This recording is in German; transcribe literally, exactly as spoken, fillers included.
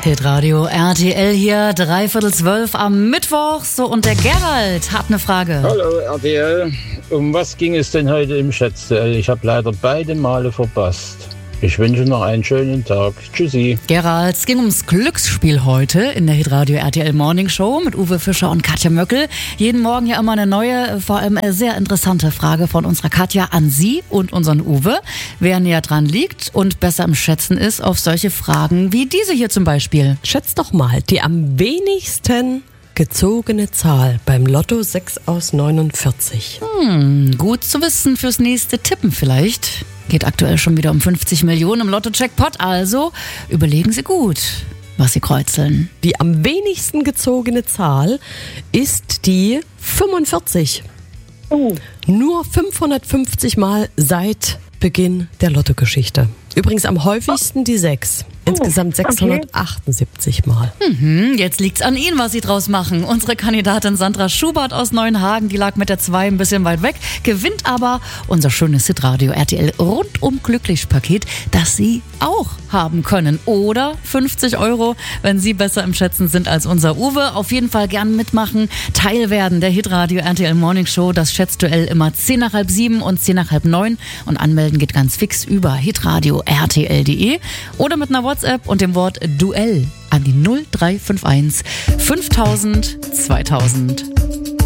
Hitradio R T L hier, dreiviertel zwölf am Mittwoch. So, und der Gerald hat eine Frage. Hallo R T L, um was ging es denn heute im Schätzduell? Ich habe leider beide Male verpasst. Ich wünsche noch einen schönen Tag. Tschüssi. Gerald, es ging ums Glücksspiel heute in der Hitradio R T L Morning Show mit Uwe Fischer und Katja Möckel. Jeden Morgen ja immer eine neue, vor allem sehr interessante Frage von unserer Katja an Sie und unseren Uwe. Wer näher dran liegt und besser im Schätzen ist auf solche Fragen wie diese hier zum Beispiel. Schätzt doch mal die am wenigsten gezogene Zahl beim Lotto sechs aus neunundvierzig. Hm, gut zu wissen fürs nächste Tippen vielleicht. Geht aktuell schon wieder um fünfzig Millionen im Lotto-Jackpot, also überlegen Sie gut, was Sie kreuzeln. Die am wenigsten gezogene Zahl ist die fünfundvierzig. Oh. Nur fünfhundertfünfzig Mal seit Beginn der Lottogeschichte. Übrigens am häufigsten die sechs. Insgesamt sechshundertachtundsiebzig Mal. Mhm, jetzt liegt's an Ihnen, was Sie draus machen. Unsere Kandidatin Sandra Schubert aus Neuenhagen, die lag mit der zwei ein bisschen weit weg, gewinnt aber unser schönes Hitradio R T L rundum glücklich Paket, das Sie auch haben können. Oder fünfzig Euro, wenn Sie besser im Schätzen sind als unser Uwe. Auf jeden Fall gern mitmachen, Teil werden der Hitradio R T L Morning Show. Das Schätzduell immer zehn nach halb sieben und zehn nach halb neun. Und anmelden geht ganz fix über hitradio r t l punkt d e oder mit einer WhatsApp und dem Wort Duell an die null drei fünf eins fünftausend zweitausend.